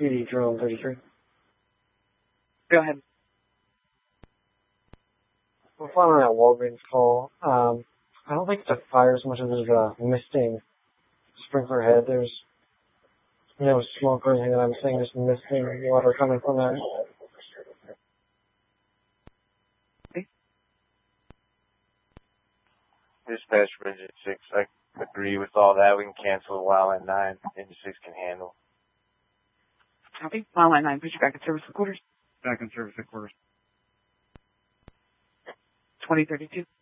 PD Drone 33. Go ahead. We're following that Walgreens call. I don't think it's a fire as much as it's a misting sprinkler head. There's no smoke or anything that I'm seeing, just misting water coming from there. Dispatch for Engine 6, I agree with all that. We can cancel a while at 9. Engine 6 can handle. Copy. While at 9, put you back in service at quarters. Back in service at quarters. 2032.